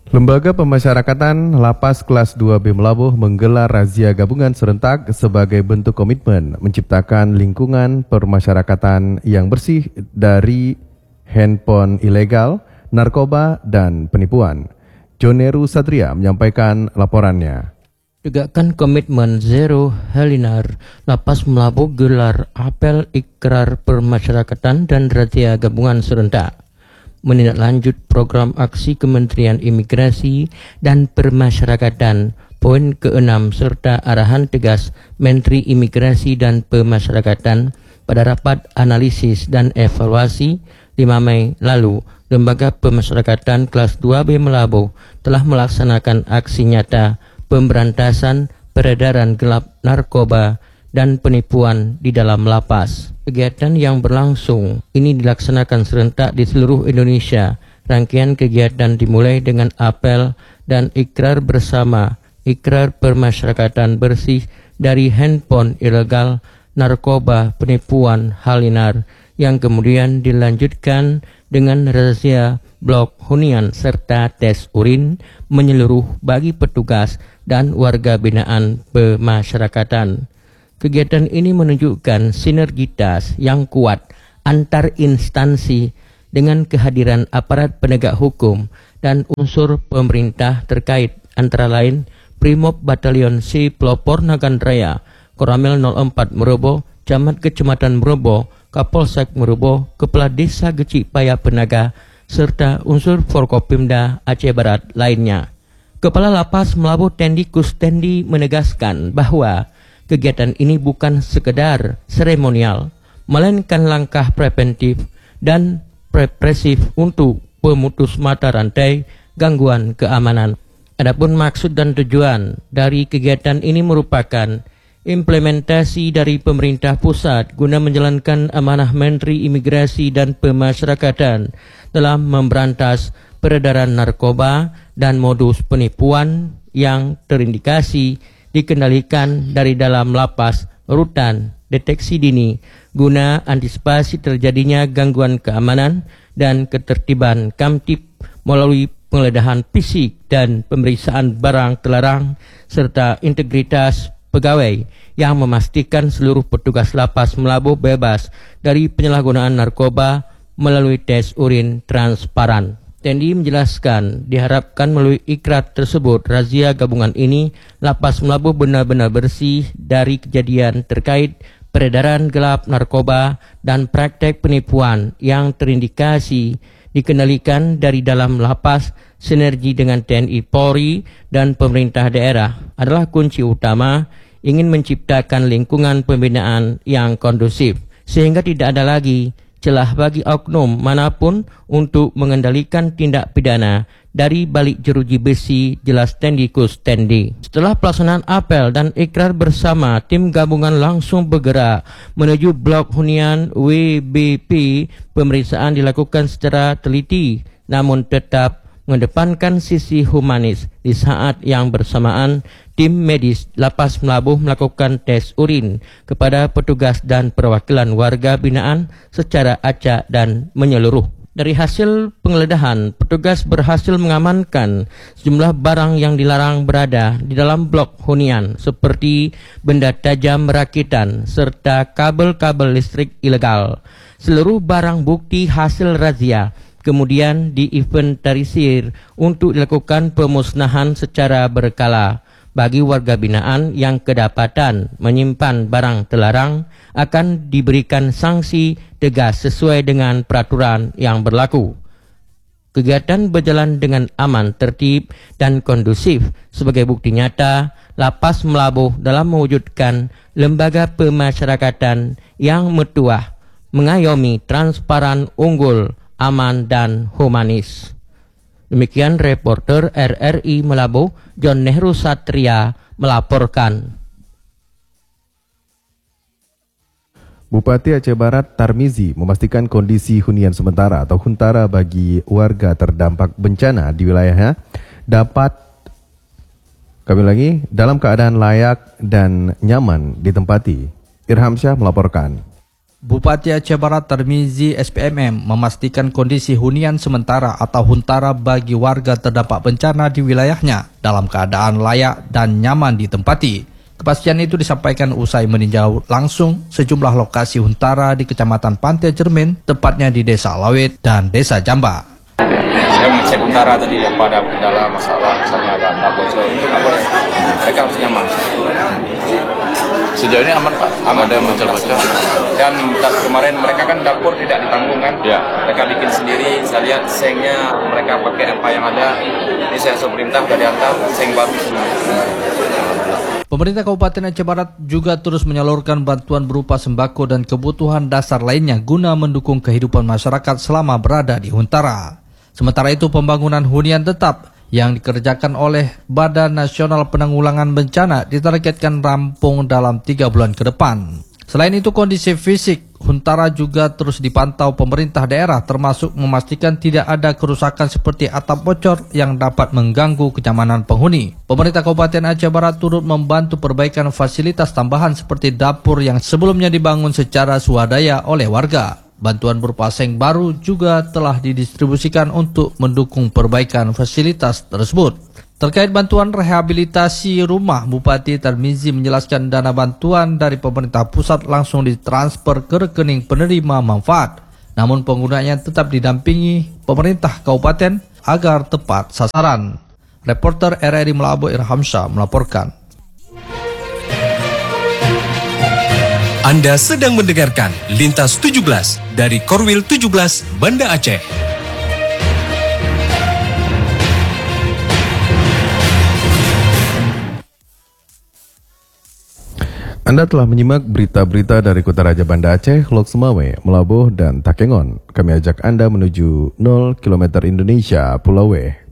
Lembaga Pemasyarakatan Lapas Kelas 2B Melabuh menggelar razia gabungan serentak sebagai bentuk komitmen menciptakan lingkungan permasyarakatan yang bersih dari handphone ilegal, narkoba, dan penipuan. Joneru Satria menyampaikan laporannya. Tegakkan komitmen Zero Halinar, Lapas Melabuh gelar apel ikrar permasyarakatan dan razia gabungan serentak. Menindaklanjut program aksi Kementerian Imigrasi dan Permasyarakatan poin ke-6 serta arahan tegas Menteri Imigrasi dan Pemasyarakatan pada rapat analisis dan evaluasi 5 Mei lalu, Lembaga Pemasyarakatan Kelas 2B Melabuh telah melaksanakan aksi nyata pemberantasan peredaran gelap narkoba dan penipuan di dalam lapas. Kegiatan yang berlangsung ini dilaksanakan serentak di seluruh Indonesia. Rangkaian kegiatan dimulai dengan apel dan ikrar bersama, ikrar permasyarakatan bersih dari handphone ilegal, narkoba, penipuan, Halinar, yang kemudian dilanjutkan dengan razia blok hunian serta tes urin menyeluruh bagi petugas dan warga binaan pemasyarakatan. Kegiatan ini menunjukkan sinergitas yang kuat antar instansi dengan kehadiran aparat penegak hukum dan unsur pemerintah terkait, antara lain Primob Batalion C Pelopor Nagan Raya, Koramil 04 Merobo, Camat Kecamatan Merobo, Kapolsek Merobo, Kepala Desa Gecik Paya Penaga, serta unsur Forkopimda Aceh Barat lainnya. Kepala Lapas Melabuh Tendi Kustendi menegaskan bahwa kegiatan ini bukan sekedar seremonial, melainkan langkah preventif dan represif untuk pemutus mata rantai gangguan keamanan. Adapun maksud dan tujuan dari kegiatan ini merupakan implementasi dari pemerintah pusat guna menjalankan amanah Menteri Imigrasi dan Pemasyarakatan dalam memberantas peredaran narkoba dan modus penipuan yang terindikasi dikendalikan dari dalam lapas, rutan, deteksi dini, guna antisipasi terjadinya gangguan keamanan dan ketertiban Kamtib melalui penggeledahan fisik dan pemeriksaan barang terlarang serta integritas pegawai yang memastikan seluruh petugas lapas Melabuh bebas dari penyalahgunaan narkoba melalui tes urin transparan. Tendi menjelaskan, diharapkan melalui ikrar tersebut, razia gabungan ini, Lapas Melabuh benar-benar bersih dari kejadian terkait peredaran gelap narkoba dan praktek penipuan yang terindikasi dikendalikan dari dalam lapas. Sinergi dengan TNI Polri dan pemerintah daerah adalah kunci utama ingin menciptakan lingkungan pembinaan yang kondusif, sehingga tidak ada lagi celah bagi oknum manapun untuk mengendalikan tindak pidana dari balik jeruji besi, jelas Tendi Kustendi. Setelah pelaksanaan apel dan ikrar bersama, tim gabungan langsung bergerak menuju blok hunian WBP. Pemeriksaan dilakukan secara teliti namun tetap mengedepankan sisi humanis. Di saat yang bersamaan, tim medis Lapas Melabuh melakukan tes urin kepada petugas dan perwakilan warga binaan secara acak dan menyeluruh. Dari hasil penggeledahan, petugas berhasil mengamankan sejumlah barang yang dilarang berada di dalam blok hunian seperti benda tajam rakitan serta kabel-kabel listrik ilegal. Seluruh barang bukti hasil razia kemudian diinventarisir untuk dilakukan pemusnahan secara berkala. Bagi warga binaan yang kedapatan menyimpan barang terlarang akan diberikan sanksi tegas sesuai dengan peraturan yang berlaku. Kegiatan berjalan dengan aman, tertib, dan kondusif. Sebagai bukti nyata, Lapas Melabuh dalam mewujudkan lembaga pemasyarakatan yang metuah, mengayomi, transparan, unggul, aman, dan humanis. Demikian reporter RRI Melabuh, Joneru Satria melaporkan. Bupati Aceh Barat Tarmizi memastikan kondisi hunian sementara atau huntara bagi warga terdampak bencana di wilayahnya dapat dalam keadaan layak dan nyaman ditempati. Irham Syah melaporkan. Bupati Aceh Barat Tarmizi SPMM memastikan kondisi hunian sementara atau huntara bagi warga terdampak bencana di wilayahnya dalam keadaan layak dan nyaman ditempati. Kepastian itu disampaikan usai meninjau langsung sejumlah lokasi huntara di Kecamatan Pantai Cermin, tepatnya di Desa Lawit dan Desa Jamba. Saya mengecek huntara tadi yang pada kendala masalah misalnya ada bocor itu nggak boleh, mereka harus nyaman. Sejauh ini aman Pak, aman ada bocor-bocor. Dan kemarin mereka kan dapur tidak ditanggung kan, ya. Mereka bikin sendiri. Saya lihat sengnya mereka pakai apa yang ada. Ini saya perintah sudah diantar seng baru semua. Pemerintah Kabupaten Aceh Barat juga terus menyalurkan bantuan berupa sembako dan kebutuhan dasar lainnya guna mendukung kehidupan masyarakat selama berada di huntara. Sementara itu pembangunan hunian tetap yang dikerjakan oleh Badan Nasional Penanggulangan Bencana ditargetkan rampung dalam 3 bulan ke depan. Selain itu kondisi fisik huntara juga terus dipantau pemerintah daerah, termasuk memastikan tidak ada kerusakan seperti atap bocor yang dapat mengganggu kenyamanan penghuni. Pemerintah Kabupaten Aceh Barat turut membantu perbaikan fasilitas tambahan seperti dapur yang sebelumnya dibangun secara swadaya oleh warga. Bantuan berupa seng baru juga telah didistribusikan untuk mendukung perbaikan fasilitas tersebut. Terkait bantuan rehabilitasi rumah, Bupati Tarmizi menjelaskan dana bantuan dari pemerintah pusat langsung ditransfer ke rekening penerima manfaat. Namun penggunanya tetap didampingi pemerintah kabupaten agar tepat sasaran. Reporter RRI Melabo Irhamsyah melaporkan. Anda sedang mendengarkan Lintas 17 dari Korwil 17 Banda Aceh. Anda telah menyimak berita-berita dari Kota Raja Banda Aceh, Lok Sumawe, Melabuh, dan Takengon. Kami ajak Anda menuju 0 km Indonesia, Pulau W.